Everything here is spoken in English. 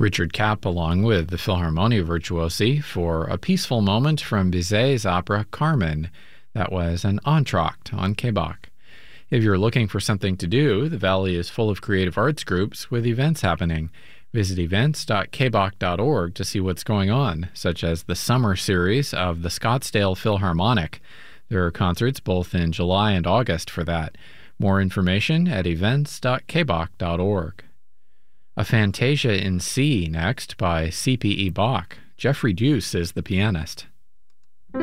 Richard Kapp along with the Philharmonia Virtuosi for a peaceful moment from Bizet's opera Carmen. That was an entr'acte on K-Bach. If you're looking for something to do, the Valley is full of creative arts groups with events happening. Visit events.kbach.org to see what's going on, such as the summer series of the Scottsdale Philharmonic. There are concerts both in July and August for that. More information at events.kbach.org. A Fantasia in C next by C.P.E. Bach. Jeffrey Deuce is the pianist.